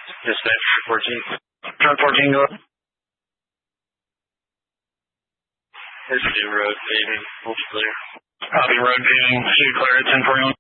Dispatch 14. Truck 14, go up. Let's do road paving. We'll clear. Copy road paving. Should clear at 1041.